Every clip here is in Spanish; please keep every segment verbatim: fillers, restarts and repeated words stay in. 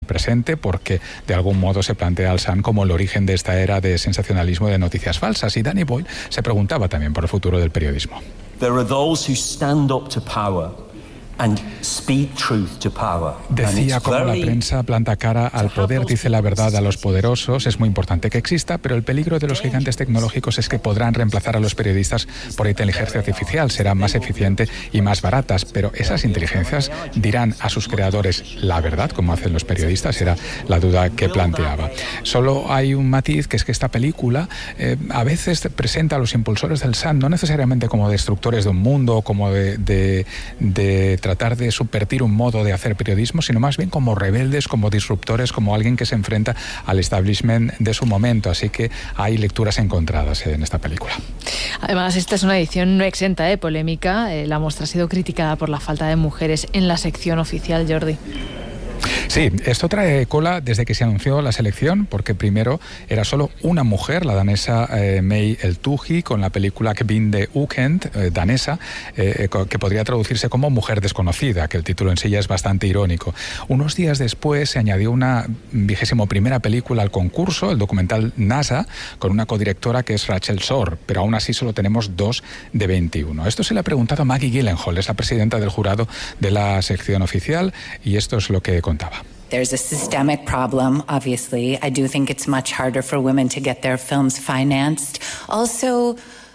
presente, porque de algún modo se plantea al Sun como el origen de esta era de sensacionalismo de noticias falsas. Y Danny Boyle se preguntaba también por el futuro del periodismo. There are those who stand up to power and speak truth to power. Decía cómo la prensa planta cara al poder, dice la verdad a los poderosos. Es muy importante que exista, pero el peligro de los gigantes tecnológicos es que podrán reemplazar a los periodistas por inteligencia artificial. Serán más eficientes y más baratas, pero esas inteligencias dirán a sus creadores la verdad, como hacen los periodistas. Era la duda que planteaba. Solo hay un matiz, que es que esta película eh, a veces presenta a los impulsores del Sun no necesariamente como destructores de un mundo o como de, de, de tratar de subvertir un modo de hacer periodismo, sino más bien como rebeldes, como disruptores, como alguien que se enfrenta al establishment de su momento. Así que hay lecturas encontradas en esta película. Además, esta es una edición no exenta de polémica. Eh, la muestra ha sido criticada por la falta de mujeres en la sección oficial, Jordi. Sí, esto trae cola desde que se anunció la selección, porque primero era solo una mujer, la danesa eh, May Eltugi, con la película Kvinde Ukent, eh, danesa, eh, que podría traducirse como Mujer Desconocida, que el título en sí ya es bastante irónico. Unos días después se añadió una vigésimo primera película al concurso, el documental NASA, con una codirectora que es Rachel Shore, pero aún así solo tenemos dos de veintiuno. Esto se le ha preguntado a Maggie Gyllenhaal, es la presidenta del jurado de la sección oficial, y esto es lo que contaba. There's a systemic problem, obviously. I do think it's much harder for women to get their films financed. Also,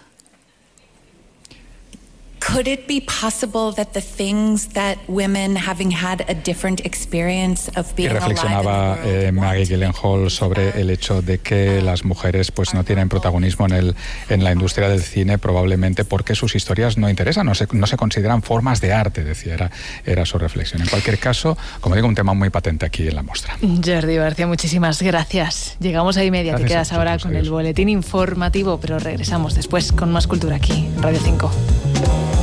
could it be possible that the things that women, having had a different experience of being alive in the world... Y reflexionaba eh, Maggie Gyllenhaal sobre el hecho de que las mujeres pues no tienen protagonismo en el en la industria del cine, probablemente porque sus historias no interesan, no se, no se consideran formas de arte, decía, era, era su reflexión. En cualquier caso, como digo, un tema muy patente aquí en la muestra. Jordi García, muchísimas gracias. Llegamos a y media, gracias, te quedas ahora con adiós. El boletín informativo, pero regresamos después con más cultura aquí, Radio cinco.